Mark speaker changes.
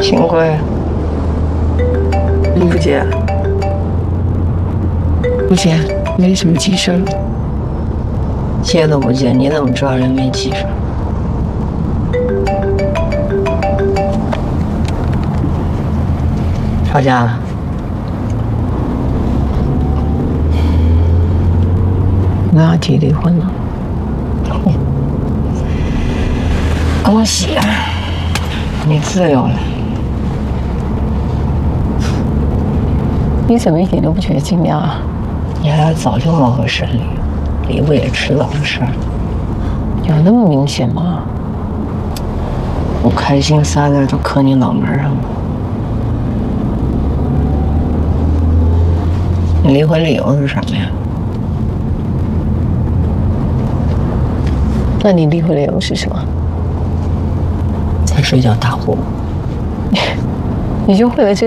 Speaker 1: 幸亏
Speaker 2: 你不接？
Speaker 3: 不接，没什么急事儿。
Speaker 1: 接都不接，你怎么知道人没急事？吵架了？
Speaker 3: 跟阿提离婚了。
Speaker 1: 恭喜啊，你自由了。
Speaker 3: 你怎么一点都不觉得惊讶啊？
Speaker 1: 你俩早就貌合神离，离不也迟早的事儿。
Speaker 3: 有那么明显吗？
Speaker 1: 不开心撒在都磕你脑门上了。你离婚理由是什么呀？
Speaker 3: 那你离婚理由是什么？
Speaker 1: 才睡觉打呼。
Speaker 3: 你就为了这